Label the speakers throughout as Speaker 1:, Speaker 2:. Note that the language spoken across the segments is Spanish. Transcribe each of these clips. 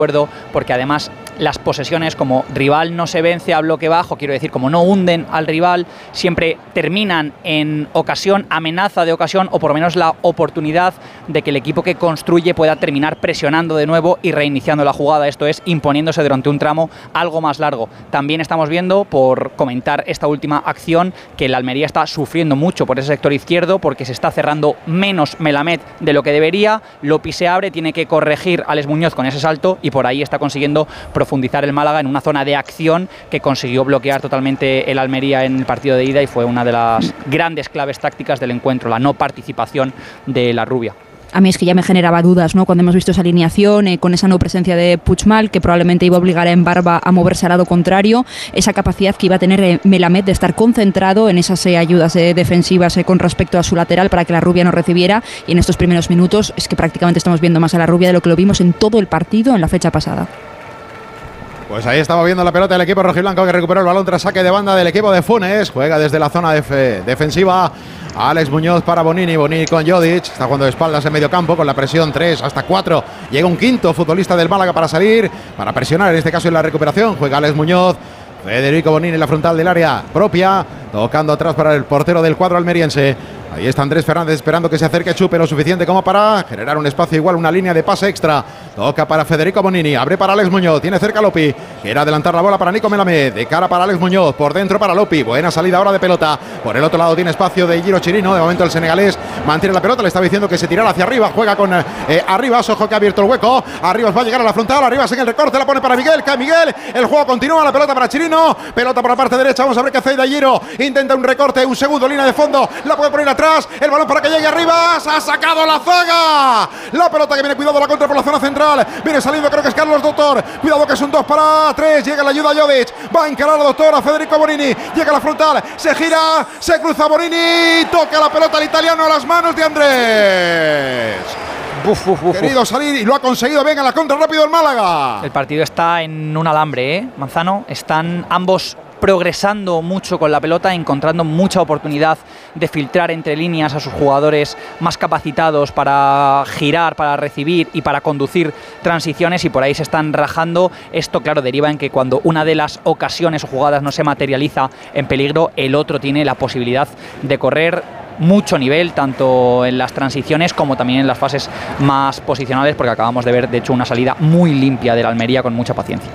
Speaker 1: porque además las posesiones, como rival no se vence a bloque bajo, quiero decir, como no hunden al rival, siempre terminan en ocasión, amenaza de ocasión, o por lo menos la oportunidad de que el equipo que construye pueda terminar presionando de nuevo y reiniciando la jugada, esto es, imponiéndose durante un tramo algo más largo. También estamos viendo, por comentar esta última acción, que el Almería está sufriendo mucho por ese sector izquierdo, porque se está cerrando menos Melamed de lo que debería. Lopi se abre, tiene que corregir a Alex Muñoz con ese salto, y por ahí está consiguiendo profundizar el Málaga en una zona de acción que consiguió bloquear totalmente el Almería en el partido de ida, y fue una de las grandes claves tácticas del encuentro, la no participación de la rubia.
Speaker 2: A mí es que ya me generaba dudas, ¿no?, cuando hemos visto esa alineación, con esa no presencia de Puigmal, que probablemente iba a obligar a Embarba a moverse al lado contrario, esa capacidad que iba a tener Melamed de estar concentrado en esas ayudas defensivas con respecto a su lateral para que la rubia no recibiera, y en estos primeros minutos es que prácticamente estamos viendo más a la rubia de lo que lo vimos en todo el partido en la fecha pasada.
Speaker 3: Pues ahí estaba viendo la pelota del equipo rojiblanco, que recuperó el balón tras saque de banda del equipo de Funes. Juega desde la zona defensiva Alex Muñoz para Bonini. Bonini con Jodic. Está jugando de espaldas en medio campo con la presión 3 hasta 4. Llega un quinto futbolista del Málaga para salir, para presionar en este caso en la recuperación. Juega Alex Muñoz. Federico Bonini en la frontal del área propia, tocando atrás para el portero del cuadro almeriense. Ahí está Andrés Fernández esperando que se acerque Chupe lo suficiente como para generar un espacio igual, una línea de pase extra. Toca para Federico Bonini, abre para Alex Muñoz, tiene cerca a Lopi, quiere adelantar la bola para Nico Melamed, de cara para Alex Muñoz, por dentro para Lopi, buena salida ahora de pelota. Por el otro lado tiene espacio de Giro Chirino, de momento el senegalés mantiene la pelota, le está diciendo que se tirara hacia arriba, juega con Arribas, ojo que ha abierto el hueco, Arribas va a llegar a la frontal, Arribas en el recorte, la pone para Miguel, cae Miguel, el juego continúa, la pelota para Chirino, pelota por la parte derecha, vamos a ver qué hace de Giro, intenta un recorte, un segundo, línea de fondo, la puede poner atrás, el balón para que llegue Arribas, ha sacado la zaga, la pelota que viene, cuidado la contra por la zona central, viene saliendo, creo que es Carlos Doctor, cuidado que es un 2 para 3, llega la ayuda a Jodic, va a encarar a Doctor, a Federico Bonini, llega a la frontal, se gira, se cruza Bonini, toca la pelota al italiano a las manos de Andrés. Querido salir y lo ha conseguido, venga la contra rápido el Málaga.
Speaker 1: El partido está en un alambre, Manzano, están ambos progresando mucho con la pelota, encontrando mucha oportunidad de filtrar entre líneas a sus jugadores más capacitados para girar, para recibir y para conducir transiciones, y por ahí se están rajando. Esto, claro, deriva en que cuando una de las ocasiones o jugadas no se materializa en peligro, el otro tiene la posibilidad de correr mucho nivel, tanto en las transiciones como también en las fases más posicionales, porque acabamos de ver, de hecho, una salida muy limpia del Almería con mucha paciencia.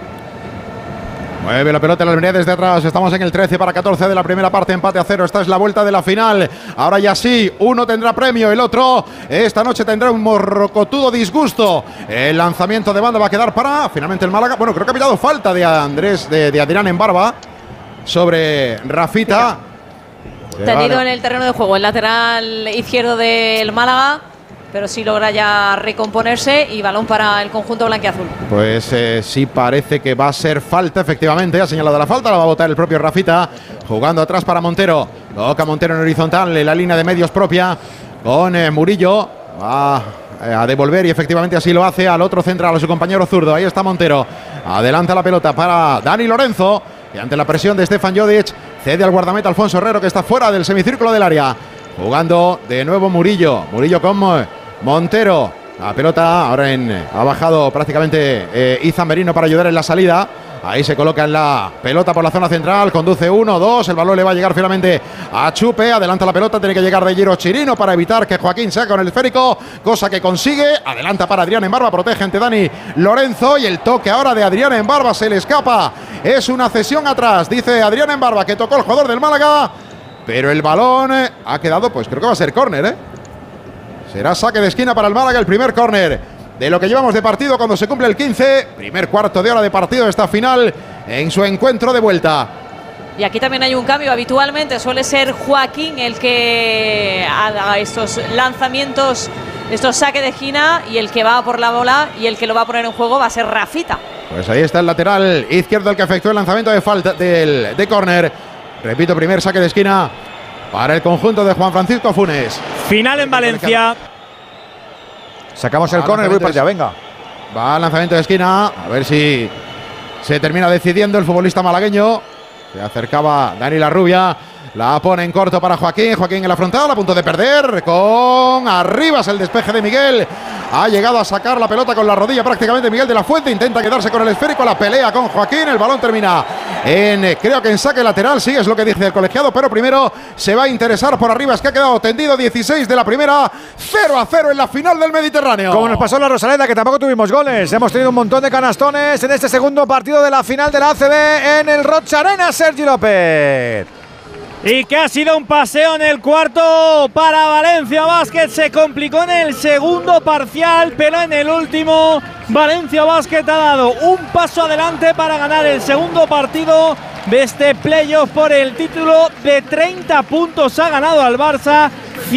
Speaker 3: Mueve la pelota el Almería desde atrás. Estamos en el 13 para 14 de la primera parte, empate a 0. Esta es la vuelta de la final. Ahora ya sí, uno tendrá premio, el otro esta noche tendrá un morrocotudo disgusto. El lanzamiento de banda va a quedar para finalmente el Málaga. Bueno, creo que ha pillado falta de Andrés, de Adrián Embarba sobre Rafita.
Speaker 4: Tendido en el terreno de juego, el lateral izquierdo del Málaga, pero sí logra ya recomponerse, y balón para el conjunto blanquiazul.
Speaker 3: Pues sí parece que va a ser falta, efectivamente, ha señalado la falta, la va a botar el propio Rafita, jugando atrás para Montero, toca Montero en horizontal, en la línea de medios propia, con Murillo, va a devolver y efectivamente así lo hace al otro central, a su compañero zurdo, ahí está Montero, adelanta la pelota para Dani Lorenzo, y ante la presión de Stefan Jodic, cede al guardameta Alfonso Herrero, que está fuera del semicírculo del área. Jugando de nuevo Murillo con Montero. La pelota ahora ha bajado prácticamente Izan Merino para ayudar en la salida. Ahí se coloca en la pelota por la zona central, conduce 1-2, el balón le va a llegar finalmente a Chupe, adelanta la pelota, tiene que llegar de Giro Chirino para evitar que Joaquín sea con el esférico, cosa que consigue, adelanta para Adrián Embarba, protege ante Dani Lorenzo, y el toque ahora de Adrián Embarba se le escapa, es una cesión atrás, dice Adrián Embarba que tocó el jugador del Málaga, pero el balón ha quedado, pues creo que va a ser córner, será saque de esquina para el Málaga, el primer córner de lo que llevamos de partido cuando se cumple el 15, primer cuarto de hora de partido de esta final en su encuentro de vuelta.
Speaker 4: Y aquí también hay un cambio, habitualmente suele ser Joaquín el que haga estos lanzamientos, estos saques de esquina, y el que va por la bola y el que lo va a poner en juego va a ser Rafita.
Speaker 3: Pues ahí está el lateral izquierdo, el que efectuó el lanzamiento de falta de córner. Repito, primer saque de esquina para el conjunto de Juan Francisco Funes.
Speaker 5: Final en Valencia.
Speaker 6: Sacamos el córner, voy para allá, venga.
Speaker 3: Va al lanzamiento de esquina, a ver si se termina decidiendo el futbolista malagueño. Se acercaba Dani Larrubia. La pone en corto para Joaquín. Joaquín en la frontal, a punto de perder. Con Arribas el despeje de Miguel. Ha llegado a sacar la pelota con la rodilla prácticamente Miguel de la Fuente. Intenta quedarse con el esférico. La pelea con Joaquín. El balón termina creo que en saque lateral. Sí, es lo que dice el colegiado. Pero primero se va a interesar por Arribas, que ha quedado tendido. 16 de la primera. 0-0 en la final del Mediterráneo.
Speaker 6: Como nos pasó en la Rosaleda, que tampoco tuvimos goles. Hemos tenido un montón de canastones en este segundo partido de la final de la ACB en el Rocha Arena. Sergi López.
Speaker 5: Y que ha sido un paseo en el cuarto para Valencia Basket. Se complicó en el segundo parcial, pero en el último Valencia Basket ha dado un paso adelante para ganar el segundo partido de este playoff por el título. De 30 puntos ha ganado al Barça,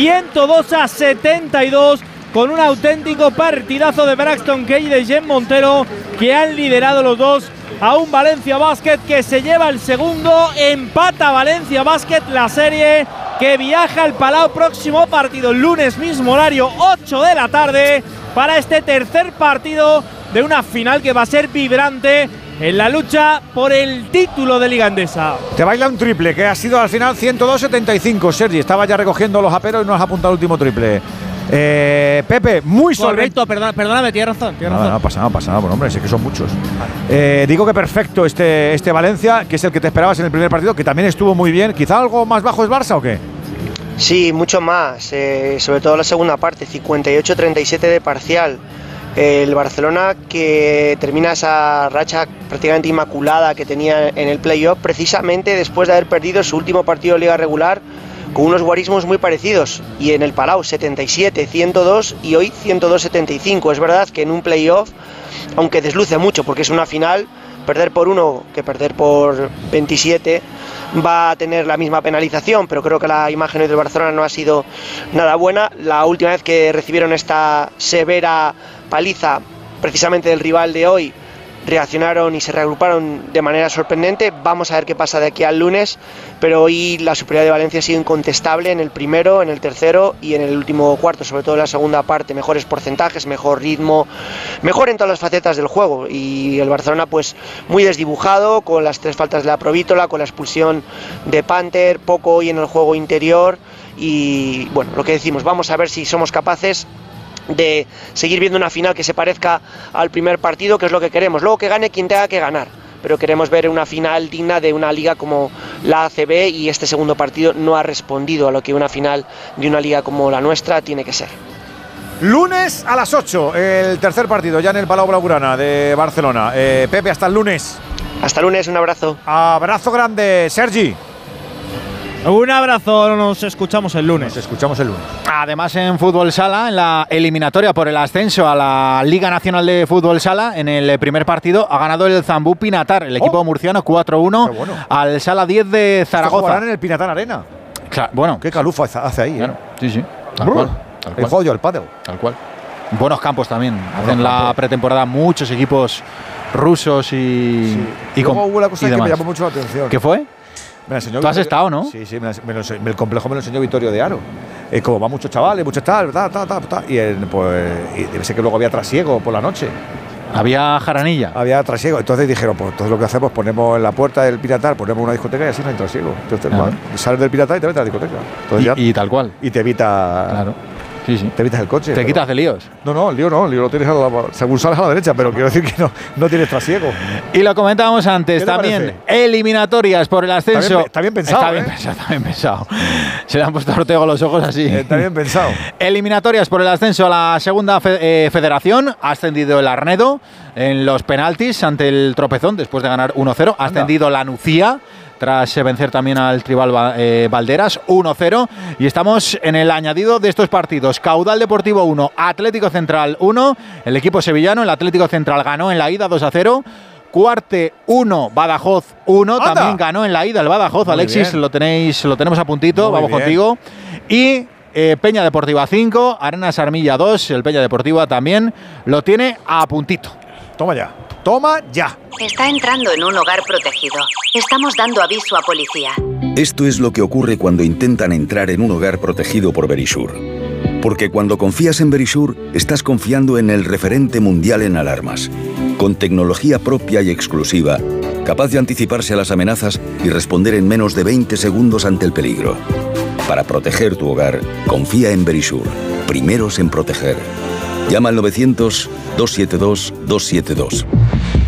Speaker 5: 102-72, con un auténtico partidazo de Braxton Key y de Jen Montero, que han liderado los dos a un Valencia Basket que se lleva el segundo. Empata Valencia Basket la serie, que viaja al Palau. Próximo partido el lunes, mismo horario, 8 de la tarde, para este tercer partido de una final que va a ser vibrante en la lucha por el título de Liga Endesa.
Speaker 6: Te baila un triple que ha sido al final 102-75. Sergi, estaba ya recogiendo los aperos y nos ha apuntado el último triple. Pepe, muy
Speaker 5: correcto, perdóname, tienes razón.
Speaker 6: No pasa nada, bueno, hombre, sé que son muchos. Digo que perfecto este Valencia, que es el que te esperabas en el primer partido, que también estuvo muy bien. ¿Quizá algo más bajo es Barça o qué?
Speaker 7: Sí, mucho más, sobre todo la segunda parte, 58-37 de parcial. El Barcelona, que termina esa racha prácticamente inmaculada que tenía en el playoff, precisamente después de haber perdido su último partido de liga regular con unos guarismos muy parecidos, y en el Palau 77-102 y hoy 102-75. Es verdad que en un playoff, aunque desluce mucho porque es una final, perder por 1 que perder por 27 va a tener la misma penalización, pero creo que la imagen hoy del Barcelona no ha sido nada buena. La última vez que recibieron esta severa paliza precisamente del rival de hoy, reaccionaron y se reagruparon de manera sorprendente. Vamos a ver qué pasa de aquí al lunes, pero hoy la superioridad de Valencia ha sido incontestable en el primero, en el tercero y en el último cuarto, sobre todo en la segunda parte. Mejores porcentajes, mejor ritmo, mejor en todas las facetas del juego, y el Barcelona pues muy desdibujado, con las 3 faltas de la Provítola, con la expulsión de Panther, poco hoy en el juego interior. Y bueno, lo que decimos, vamos a ver si somos capaces de seguir viendo una final que se parezca al primer partido, que es lo que queremos. Luego que gane quien tenga que ganar, pero queremos ver una final digna de una liga como la ACB, y este segundo partido no ha respondido a lo que una final de una liga como la nuestra tiene que ser.
Speaker 6: Lunes a las 8, el tercer partido ya en el Palau Blaugrana de Barcelona. Pepe, hasta el lunes.
Speaker 7: Hasta el lunes, un abrazo.
Speaker 6: Abrazo grande, Sergi.
Speaker 5: Un abrazo, nos escuchamos el lunes.
Speaker 8: Además, en fútbol sala, en la eliminatoria por el ascenso a la Liga Nacional de Fútbol Sala, en el primer partido ha ganado el Zambú Pinatar, el equipo murciano, 4-1 al Sala 10 de Zaragoza.
Speaker 6: Jugarán en el Pinatar Arena.
Speaker 8: Claro, bueno,
Speaker 6: qué calufa hace ahí.
Speaker 8: Claro, sí, tal cual.
Speaker 6: El juego al pádel.
Speaker 8: Tal cual. Buenos campos también. Hacen la pretemporada muchos equipos rusos y
Speaker 6: luego hubo una cosa que me llamó mucho la atención.
Speaker 8: ¿Qué fue?
Speaker 6: Me enseñó
Speaker 8: ¿Tú has estado, no?
Speaker 6: Sí, el complejo me lo enseñó Vittorio de Aro. Como va muchos chavales, muchos tal. Y debe ser que luego había trasiego por la noche.
Speaker 8: Había jaranilla.
Speaker 6: Había trasiego. Entonces dijeron, pues todo lo que hacemos, ponemos en la puerta del Pinatar, ponemos una discoteca y así no hay trasiego. Entonces, sales del Pinatar y te metes a la discoteca. Entonces,
Speaker 8: y tal cual.
Speaker 6: Y te evita…
Speaker 8: Claro. Sí.
Speaker 6: Te evitas el coche.
Speaker 8: Te quitas de líos.
Speaker 6: No, el lío lo tienes según sales a la derecha, pero quiero decir que no tienes trasiego.
Speaker 8: Y lo comentábamos antes también. Eliminatorias por el ascenso.
Speaker 6: Está bien pensado.
Speaker 8: Está bien pensado. Se le han puesto a Ortego los ojos así.
Speaker 6: Está bien pensado.
Speaker 8: Eliminatorias por el ascenso a la segunda federación. Ha ascendido el Arnedo en los penaltis ante el Tropezón después de ganar 1-0. Ha ascendido la Nucía tras vencer también al Tribal Valderas 1-0, y estamos en el añadido de estos partidos. Caudal Deportivo 1, Atlético Central 1, el equipo sevillano, el Atlético Central ganó en la ida 2-0, Cuarte 1, Badajoz 1, también ganó en la ida el Badajoz. Muy Alexis, lo tenemos a puntito, muy vamos bien. Contigo. Y Peña Deportiva 5, Arenas Armilla 2, el Peña Deportiva también lo tiene a puntito.
Speaker 6: Toma ya.
Speaker 9: Está entrando en un hogar protegido. Estamos dando aviso a policía.
Speaker 10: Esto es lo que ocurre cuando intentan entrar en un hogar protegido por Verisure. Porque cuando confías en Verisure, estás confiando en el referente mundial en alarmas. Con tecnología propia y exclusiva, capaz de anticiparse a las amenazas y responder en menos de 20 segundos ante el peligro. Para proteger tu hogar, confía en Verisure. Primeros en proteger. Llama al 900-272-272.